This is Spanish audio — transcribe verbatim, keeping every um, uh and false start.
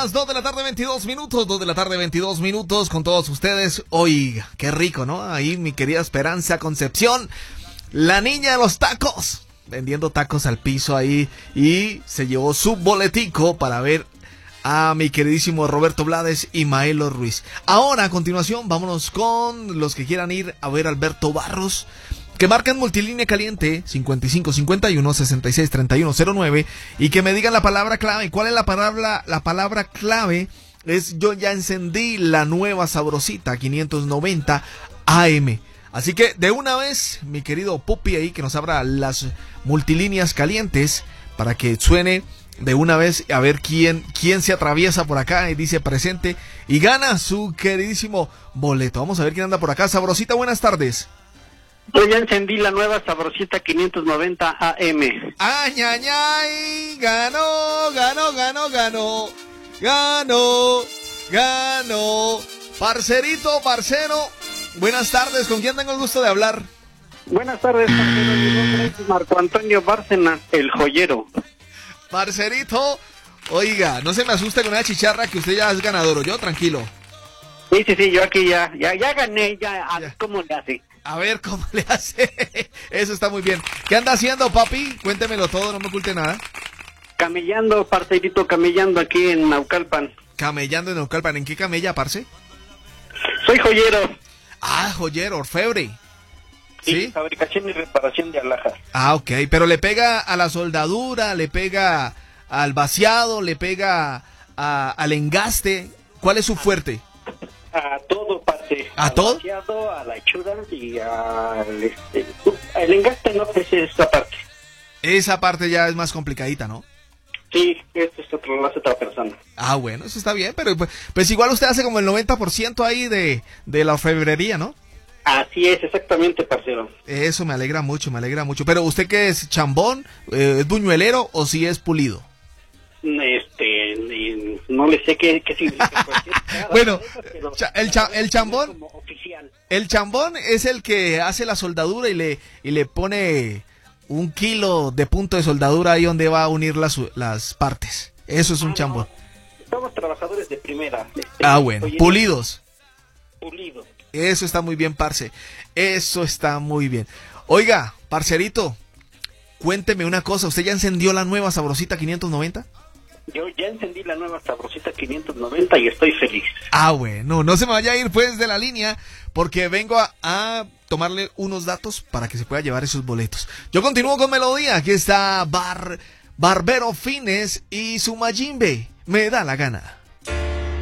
las dos de la tarde, veintidós minutos, dos de la tarde, veintidós minutos con todos ustedes. Oiga, qué rico, ¿no? Ahí mi querida Esperanza Concepción, la niña de los tacos, vendiendo tacos al piso ahí, y se llevó su boletico para ver a mi queridísimo Roberto Blades y Maelo Ruiz. Ahora, a continuación, vámonos con los que quieran ir a ver a Alberto Barros, que marcan multilínea caliente cincuenta y cinco cincuenta y uno sesenta y seis treinta y uno cero nueve y que me digan la palabra clave. ¿Cuál es la palabra? La palabra clave es: yo ya encendí la nueva sabrosita quinientos noventa A M. Así que de una vez, mi querido Pupi ahí, que nos abra las multilíneas calientes para que suene de una vez, a ver quién, quién se atraviesa por acá y dice presente y gana su queridísimo boleto. Vamos a ver quién anda por acá. Sabrosita, buenas tardes. Yo ya encendí la nueva sabrosita quinientos noventa A M. ¡Ay, ay, ay! Ganó, ganó, ganó, ganó. Ganó, ganó. Parcerito, parcero, buenas tardes. ¿Con quién tengo el gusto de hablar? Buenas tardes, parcero. Mi nombre es Marco Antonio Bárcena, el joyero. Parcerito, oiga, no se me asuste con una chicharra que usted ya es ganador, ¿o yo? Tranquilo. Sí, sí, sí, yo aquí ya, ya, ya gané, ya, a ver cómo le hace. A ver cómo le hace. Eso está muy bien. ¿Qué anda haciendo, papi? Cuéntemelo todo, no me oculte nada. Camellando, parcerito, camellando aquí en Naucalpan. Camellando en Naucalpan. ¿En qué camella, parce? Soy joyero. Ah, joyero, orfebre. Sí, ¿sí? Fabricación y reparación de alhajas. Ah, ok, pero le pega a la soldadura, le pega al vaciado, le pega a, al engaste. ¿Cuál es su fuerte? A todo, parte. ¿A todo? Vaciado, a la hechura y al este, el engaste, no es esa parte. Esa parte ya es más complicadita, ¿no? Sí, esto es otro, lo hace otra persona. Ah, bueno, eso está bien, pero pues, pues igual usted hace como el noventa por ciento ahí de, de la orfebrería, ¿no? Así es, exactamente, parcero. Eso me alegra mucho, me alegra mucho. Pero ¿usted qué es? ¿Chambón? Eh, ¿Es buñuelero o si es pulido? Este, no le sé qué, qué significa. Bueno, cha, el, cha, el chambón, oficial. El chambón es el que hace la soldadura y le, y le pone un kilo de punto de soldadura ahí donde va a unir las, las partes. Eso es un ah, chambón. No. Somos trabajadores de primera. Este, ah, bueno, pulidos. Pulidos. Eso está muy bien, parce. Eso está muy bien. Oiga, parcerito, cuénteme una cosa. ¿Usted ya encendió la nueva sabrosita quinientos noventa? Yo ya encendí la nueva sabrosita quinientos noventa y estoy feliz. Ah, bueno, no se me vaya a ir pues de la línea, porque vengo a, a tomarle unos datos para que se pueda llevar esos boletos. Yo continúo con melodía. Aquí está Bar, Barbero Fines y su Mayimbe. Me da la gana.